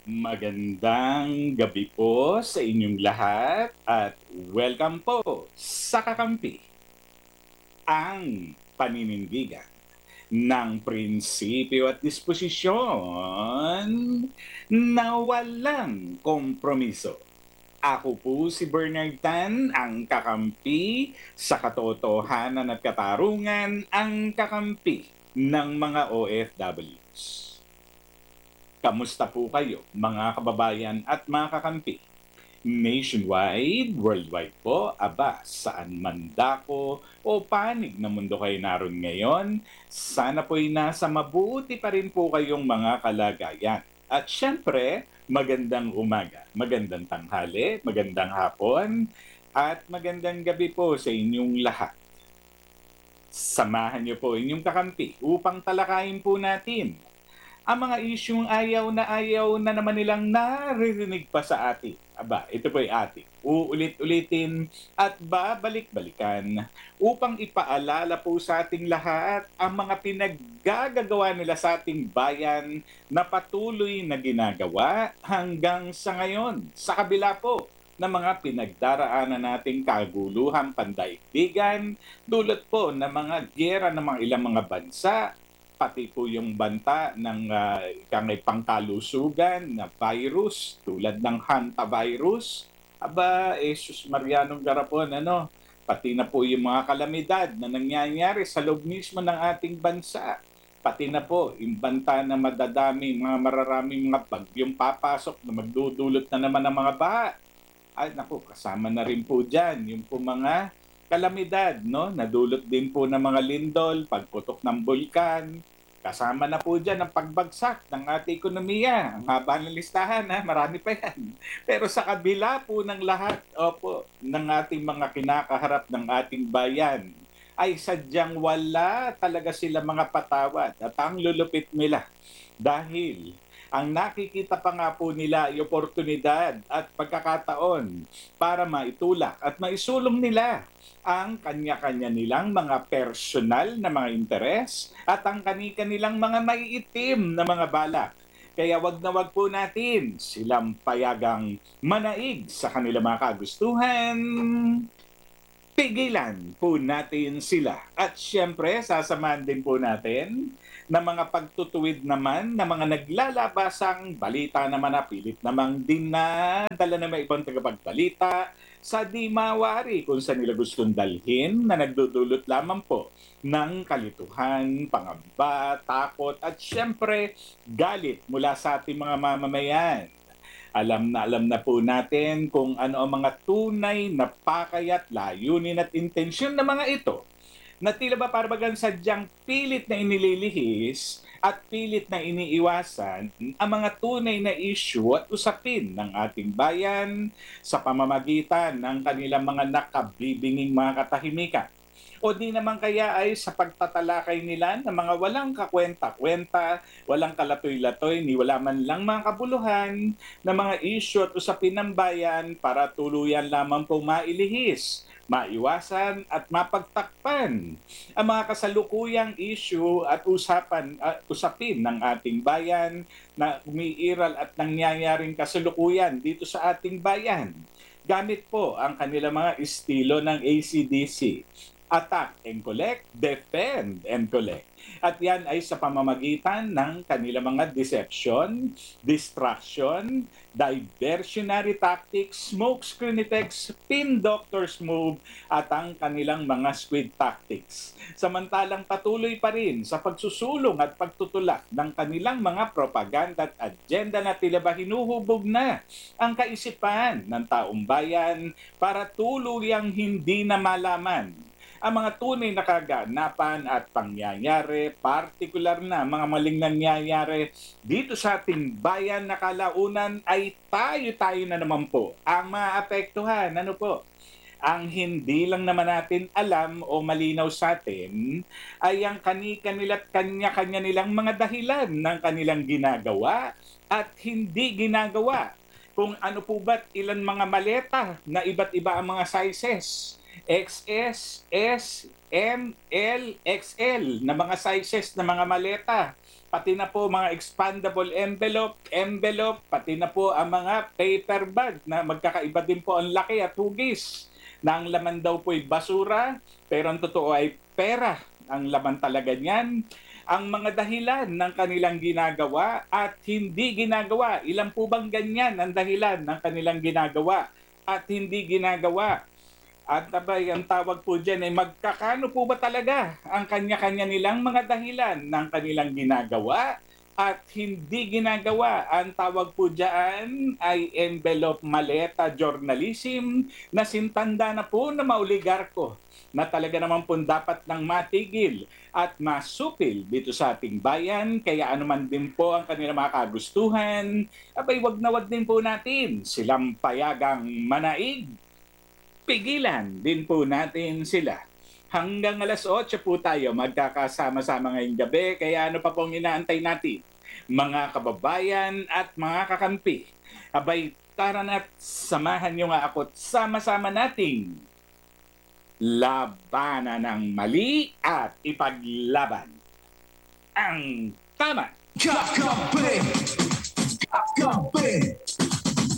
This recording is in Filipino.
Magandang gabi po sa inyong lahat at welcome po sa Kakampi, ang paninindigan ng prinsipyo at disposisyon na walang kompromiso. Ako po si Bernard Tan, ang kakampi sa katotohanan at katarungan, ang kakampi ng mga OFWs. Kamusta po kayo, mga kababayan at mga kakampi? Nationwide, worldwide po, aba, saan man dako o panig na mundo kayo naroon ngayon, sana po'y nasa mabuti pa rin po kayong mga kalagayan. At syempre, magandang umaga, magandang tanghali, magandang hapon, at magandang gabi po sa inyong lahat. Samahan niyo po inyong kakampi upang talakayin po natin ang mga isyung ayaw na naman nilang naririnig pa sa atin. Aba, ito po ay ating uulit-ulitin at babalik-balikan upang ipaalala po sa ating lahat ang mga pinaggagawa nila sa ating bayan na patuloy na ginagawa hanggang sa ngayon. Sa kabila po ng mga pinagdaraanan nating kaguluhan pandaigdigan, dulot po ng mga giyera ng mga ilang mga bansa, pati po yung banta ng may pangkalusugan na virus tulad ng hantavirus. Aba, Jesus Marianong Garapon, ano, pati na po yung mga kalamidad na nangyayari sa loob mismo ng ating bansa. Pati na po yung banta na madadami, mga mararaming mga bagyong papasok na magdudulot na naman ng mga baha. Ay, naku, kasama na rin po dyan yung po mga kalamidad, no? Nadulot din po ng mga lindol, pagputok ng bulkan. Kasama na po dyan ang pagbagsak ng ating ekonomiya. Ang haba ng listahan, ha? Marami pa yan. Pero sa kabila po ng lahat, opo, ng ating mga kinakaharap ng ating bayan, ay sadyang wala talaga sila mga patawad at ang lulupit nila dahil ang nakikita pa nga po nila ay oportunidad at pagkakataon para maitulak at maisulong nila ang kanya-kanya nilang mga personal na mga interes at ang kani-kanilang mga maiitim na mga balak. Kaya wag na wag po natin silang payagang manaig sa kanilang mga kagustuhan, pigilan po natin sila. At syempre, sasamahan din po natin na mga pagtutuwid naman na mga naglalabasang balita naman na pilit namang dinadala na may ibang tagapagbalita sa di mawari kung saan nila gustong dalhin na nagdudulot lamang po ng kalituhan, pangamba, takot at syempre galit mula sa ating mga mamamayan. Alam na po natin kung ano ang mga tunay na pakayat, layunin at intensyon ng mga ito na tila ba parbagang sadyang pilit na inililihis at pilit na iniiwasan ang mga tunay na issue at usapin ng ating bayan sa pamamagitan ng kanilang mga nakabibinging mga katahimikan. O di naman kaya ay sa pagtatalakay nila ng mga walang kakwenta-kwenta, walang kalatoy-latoy, ni wala man lang mga kabuluhan na mga issue at usapin ng bayan para tuluyan lamang pong mailihis, maiwasan at mapagtakpan ang mga kasalukuyang issue at usapin ng ating bayan na umiiral at nangyayaring kasalukuyan dito sa ating bayan. Gamit po ang kanilang mga estilo ng ACDC, attack and collect, defend and collect. At yan ay sa pamamagitan ng kanilang mga deception, distraction, diversionary tactics, smokescreen effects, pin doctor's move, at ang kanilang mga squid tactics. Samantalang patuloy pa rin sa pagsusulong at pagtutulak ng kanilang mga propaganda at agenda na tila ba hinuhubog na ang kaisipan ng taong bayan para tuluyang hindi na malaman ang mga tunay na kaganapan at pangyayari, partikular na mga maling nangyayari dito sa ating bayan na kalaunan ay tayo-tayo na naman po ang maapektuhan. Ano po? Ang hindi lang naman natin alam o malinaw sa atin ay ang kani-kanila at kanya-kanya nilang mga dahilan ng kanilang ginagawa at hindi ginagawa. Kung ano po ba't ilan mga maleta na iba't iba ang mga sizes. XS, S, M, L, XL na mga sizes na mga maleta. pati na po mga expandable envelope, pati na po ang mga paper bag na magkakaiba din po ang laki at hugis na ang laman daw po'y basura, pero ang totoo ay pera ang laman talaga niyan. Ang mga dahilan ng kanilang ginagawa at hindi ginagawa. Ilan po bang ganyan ang dahilan ng kanilang ginagawa at hindi ginagawa? At abay, ang tawag po dyan ay magkakano po ba talaga ang kanya-kanya nilang mga dahilan ng kanilang ginagawa at hindi ginagawa. Ang tawag po dyan ay envelope maleta journalism na sintanda na po na maoligarko na talaga naman po dapat nang matigil at masupil dito sa ating bayan. Kaya anuman din po ang kanilang mga kagustuhan, abay wag na wag din po natin silang payagang manaig, pigilan din po natin sila. Hanggang alas 8 po tayo magkakasama-sama ngayong gabi. Kaya ano pa pong inaantay natin? Mga kababayan at mga kakampi. Abay, tara na't samahan niyo nga ako at sama-sama nating labanan ng mali at ipaglaban ang tama. Kakampi! Kakampi!